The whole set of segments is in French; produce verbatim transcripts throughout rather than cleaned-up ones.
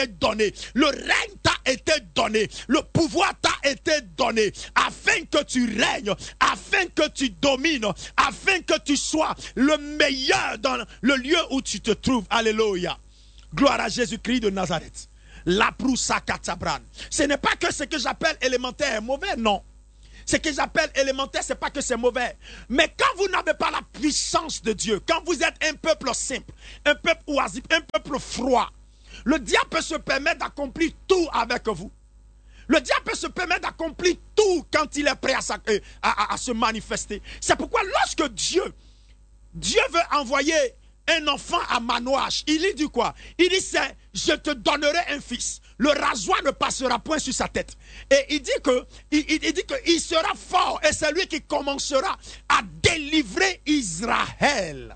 été donné, le règne t'a été donné, le pouvoir t'a été donné, afin que tu règnes, afin que tu domines, afin que tu sois le meilleur dans le lieu où tu te trouves. Alléluia. Gloire à Jésus-Christ de Nazareth. La proussa katabran. Ce n'est pas que ce que j'appelle élémentaire est mauvais, non. Ce que j'appelle élémentaire, ce n'est pas que c'est mauvais. Mais quand vous n'avez pas la puissance de Dieu, quand vous êtes un peuple simple, un peuple oisif, un peuple froid, le diable peut se permettre d'accomplir tout avec vous. Le diable peut se permettre d'accomplir tout quand il est prêt à, à, à, à se manifester. C'est pourquoi lorsque Dieu, Dieu veut envoyer un enfant à Manouach, il lui dit quoi? Il dit c'est, je te donnerai un fils. Le rasoir ne passera point sur sa tête. Et il dit que, il, il, il dit qu'il sera fort et c'est lui qui commencera à délivrer Israël.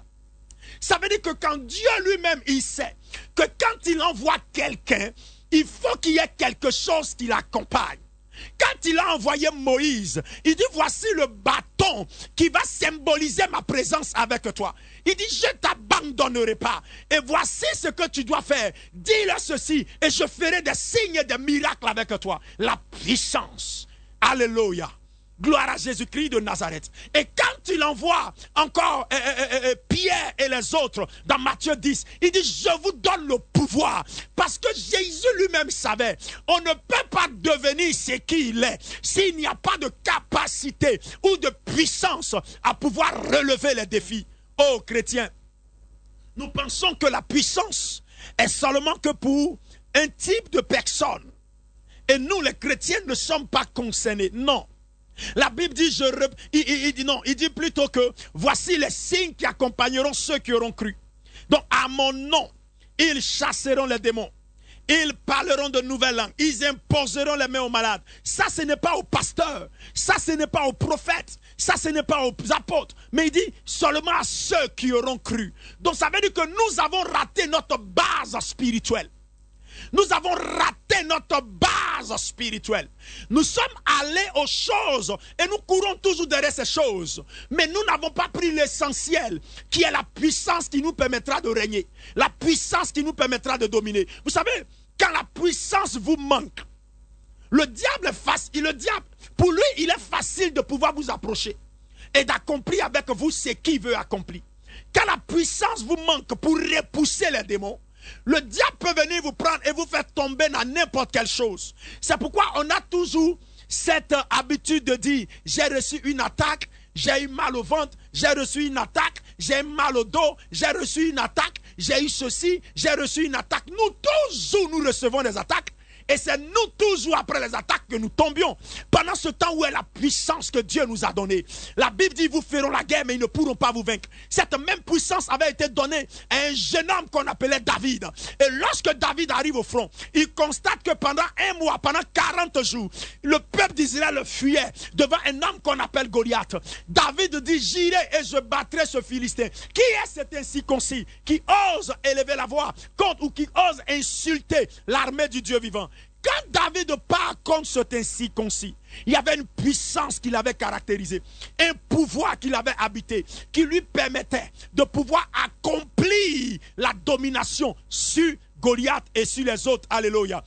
Ça veut dire que quand Dieu lui-même, il sait que quand il envoie quelqu'un, il faut qu'il y ait quelque chose qui l'accompagne. Quand il a envoyé Moïse, il dit voici le bâton qui va symboliser ma présence avec toi. Il dit je ne t'abandonnerai pas. Et voici ce que tu dois faire. Dis-le ceci et je ferai des signes et des miracles avec toi. La puissance. Alléluia. Gloire à Jésus-Christ de Nazareth. Et quand il envoie encore euh, euh, euh, Pierre et les autres dans Matthieu dix, il dit je vous donne le pouvoir. Parce que Jésus lui-même savait, on ne peut pas devenir ce qu'il est s'il n'y a pas de capacité ou de puissance à pouvoir relever les défis. Oh chrétiens, nous pensons que la puissance est seulement que pour un type de personne. Et nous les chrétiens ne sommes pas concernés. Non. La Bible dit, je, il, il, il dit non, il dit plutôt que voici les signes qui accompagneront ceux qui auront cru. Donc à mon nom, ils chasseront les démons. Ils parleront de nouvelles langues. Ils imposeront les mains aux malades. Ça, ce n'est pas aux pasteurs. Ça, ce n'est pas aux prophètes. Ça, ce n'est pas aux apôtres. Mais il dit seulement à ceux qui auront cru. Donc ça veut dire que nous avons raté notre base spirituelle. Nous avons raté notre base spirituelle. Nous sommes allés aux choses et nous courons toujours derrière ces choses. Mais nous n'avons pas pris l'essentiel qui est la puissance qui nous permettra de régner. La puissance qui nous permettra de dominer. Vous savez, quand la puissance vous manque, le diable est facile. Le diable, pour lui, il est facile de pouvoir vous approcher et d'accomplir avec vous ce qu'il veut accomplir. Quand la puissance vous manque pour repousser les démons, le diable peut venir vous prendre et vous faire tomber dans n'importe quelle chose. C'est pourquoi on a toujours cette habitude de dire j'ai reçu une attaque, j'ai eu mal au ventre, j'ai reçu une attaque, j'ai eu mal au dos, j'ai reçu une attaque, j'ai eu ceci, j'ai reçu une attaque. Nous toujours nous recevons des attaques. Et c'est nous toujours après les attaques que nous tombions. Pendant ce temps où est la puissance que Dieu nous a donnée. La Bible dit vous feront la guerre mais ils ne pourront pas vous vaincre. Cette même puissance avait été donnée à un jeune homme qu'on appelait David. Et lorsque David arrive au front, il constate que pendant un mois, pendant quarante jours, le peuple d'Israël fuyait devant un homme qu'on appelle Goliath. David dit j'irai et je battrai ce Philistin. Qui est cet incirconcis qui ose élever la voix contre ou qui ose insulter l'armée du Dieu vivant? Quand David part contre cet incirconcis, il y avait une puissance qui l'avait caractérisé, un pouvoir qui l'avait habité, qui lui permettait de pouvoir accomplir la domination sur Goliath et sur les autres. Alléluia.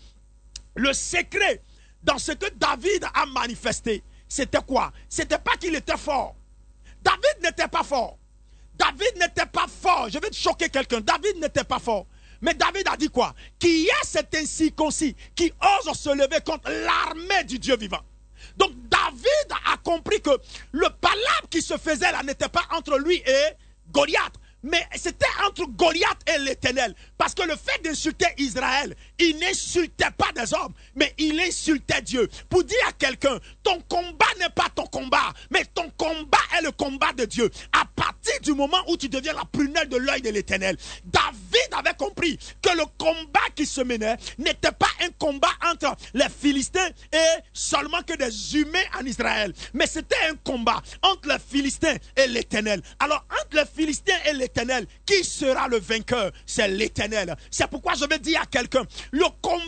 Le secret dans ce que David a manifesté, c'était quoi? C'était pas qu'il était fort. David n'était pas fort. David n'était pas fort. Je vais te choquer quelqu'un. David n'était pas fort. Mais David a dit quoi? Qu'il y a cet incirconcis qui ose se lever contre l'armée du Dieu vivant. Donc David a compris que le palabre qui se faisait là n'était pas entre lui et Goliath. Mais c'était entre Goliath et l'Éternel. Parce que le fait d'insulter Israël, il n'insultait pas des hommes, mais il insultait Dieu. Pour dire à quelqu'un, ton combat n'est pas ton combat, mais ton combat est le combat de Dieu. À partir du moment où tu deviens la prunelle de l'œil de l'Éternel, David avait compris que le combat qui se menait n'était pas un combat entre les Philistins et seulement que des humains en Israël. Mais c'était un combat entre les Philistins et l'Éternel. Alors entre les Philistins et l'Éternel, qui sera le vainqueur? C'est l'Éternel. C'est pourquoi je vais dire à quelqu'un, le combat